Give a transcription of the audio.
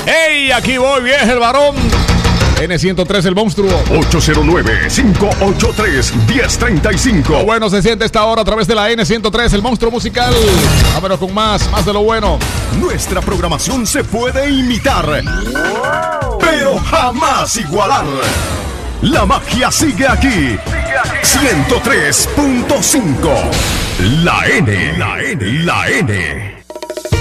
¡Ey! Aquí voy, bien, el varón. N103, el monstruo. 809-583-1035. Bueno, se siente esta hora a través de la N103, el monstruo musical. Vámonos con más de lo bueno. Nuestra programación se puede imitar, pero jamás igualar. La magia sigue aquí. 103.5. La N.